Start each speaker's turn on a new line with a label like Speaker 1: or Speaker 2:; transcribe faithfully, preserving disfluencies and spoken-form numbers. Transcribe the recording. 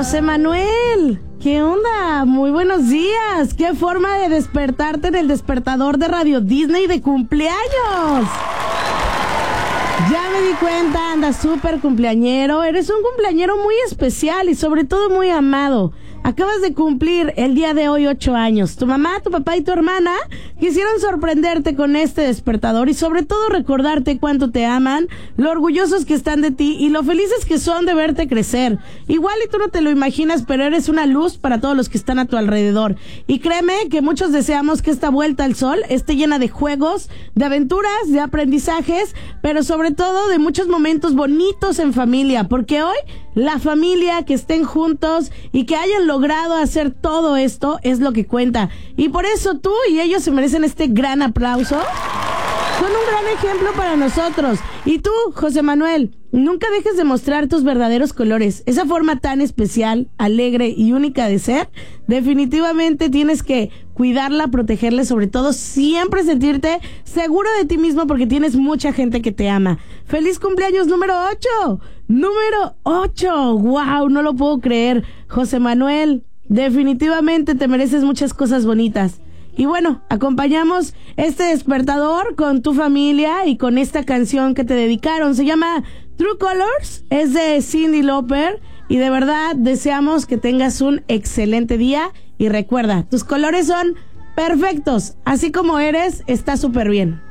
Speaker 1: José Manuel, ¿qué onda? Muy buenos días. ¿Qué forma de despertarte en el despertador de Radio Disney de cumpleaños? Ya me di cuenta, andas súper cumpleañero. Eres un cumpleañero muy especial y sobre todo muy amado. Acabas de cumplir el día de hoy ocho años. Tu mamá, tu papá y tu hermana quisieron sorprenderte con este despertador y sobre todo recordarte cuánto te aman, lo orgullosos que están de ti y lo felices que son de verte crecer. Igual y tú no te lo imaginas, pero eres una luz para todos los que están a tu alrededor. Y créeme que muchos deseamos que esta vuelta al sol esté llena de juegos, de aventuras, de aprendizajes, pero sobre todo de muchos momentos bonitos en familia, porque hoy la familia, que estén juntos y que hayan logrado hacer todo esto es lo que cuenta. Y por eso tú y ellos se merecen este gran aplauso. Son un gran ejemplo para nosotros. Y tú, José Manuel, nunca dejes de mostrar tus verdaderos colores. Esa forma tan especial, alegre y única de ser, definitivamente tienes que cuidarla, protegerla, sobre todo siempre sentirte seguro de ti mismo porque tienes mucha gente que te ama. ¡Feliz cumpleaños número ocho! ¡Número ocho! ¡Wow! No lo puedo creer. José Manuel, definitivamente te mereces muchas cosas bonitas. Y bueno, acompañamos este despertador con tu familia y con esta canción que te dedicaron. Se llama True Colors, es de Cyndi Lauper y de verdad deseamos que tengas un excelente día. Y recuerda, tus colores son perfectos, así como eres, está súper bien.